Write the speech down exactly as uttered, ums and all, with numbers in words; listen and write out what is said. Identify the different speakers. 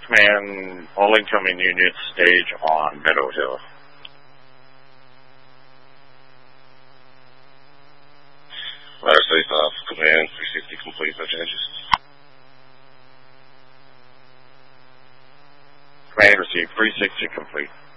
Speaker 1: Command, all incoming units stage on Meadow Hill.
Speaker 2: Ladder Face off, Command, three sixty complete, no changes.
Speaker 1: Command received, three sixty complete.